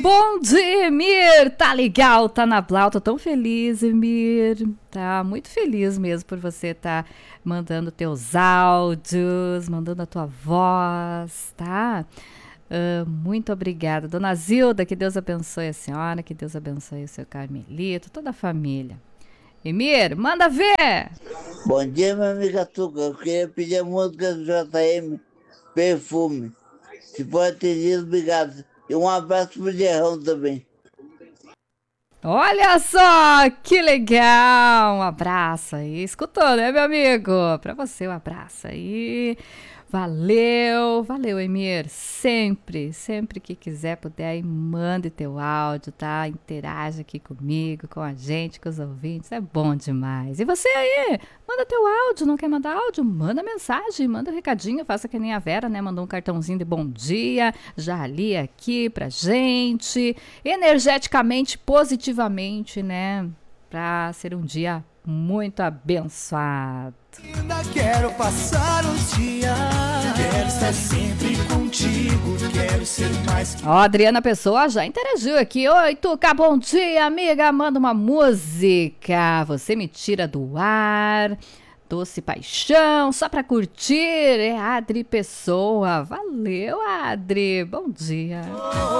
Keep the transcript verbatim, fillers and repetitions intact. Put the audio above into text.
Bom dia, Emir! Tá legal, tá na Blau, tô tão feliz, Emir. Tá muito feliz mesmo por você tá mandando teus áudios, mandando a tua voz, tá? Uh, muito obrigada. Dona Zilda, que Deus abençoe a senhora, que Deus abençoe o seu Carmelito, toda a família. Emir, manda ver! Bom dia, minha amiga Tuca. Eu queria pedir a música do J M, Perfume. Se for atendido, obrigado. E um abraço pro Gerrão também. Olha só, que legal! Um abraço aí. Escutou, né, meu amigo? Pra você, um abraço aí. Valeu, valeu, Emir. Sempre, sempre que quiser, puder, aí mande teu áudio, tá? Interage aqui comigo, com a gente, com os ouvintes. É bom demais. E você aí, manda teu áudio. Não quer mandar áudio? Manda mensagem, manda um recadinho. Faça que nem a Vera, né? Mandou um cartãozinho de bom dia. Já li aqui pra gente. Energeticamente, positivamente, né? Pra ser um dia muito abençoado. Ainda quero passar os dias, quero estar sempre contigo, quero ser mais que... Ó, a Adriana Pessoa já interagiu aqui. Oi, Tuca, bom dia, amiga. Manda uma música. Você me tira do ar. Doce Paixão, só pra curtir. É Adri Pessoa. Valeu, Adri. Bom dia.